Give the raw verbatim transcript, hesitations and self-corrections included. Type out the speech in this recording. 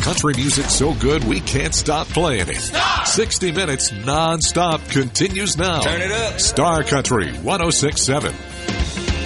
Country music so good we can't stop playing it. Stop! sixty minutes non-stop continues now. Turn it up. Star Country one oh six point seven.